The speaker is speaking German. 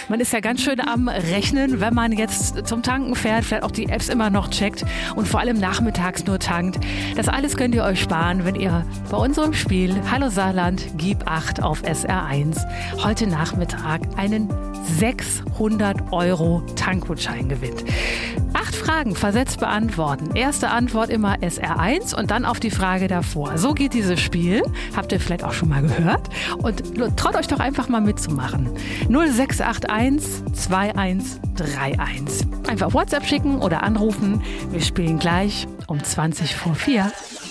Man ist ja ganz schön am Rechnen, wenn man jetzt zum Tanken fährt, vielleicht auch die Apps immer noch checkt und vor allem nachmittags nur tankt. Das alles könnt ihr euch sparen, wenn ihr bei unserem Spiel Hallo Saarland, gib 8 auf SR1 heute Nachmittag einen 600 € Tankgutschein gewinnt. 8 Fragen versetzt beantworten. Erste Antwort immer SR1 und dann auf die Frage davor. So geht dieses Spiel. Habt ihr vielleicht auch schon mal gehört? Und traut euch doch einfach mal mitzumachen. 0681 2131. Einfach WhatsApp schicken oder anrufen. Wir spielen gleich um 20 vor 4.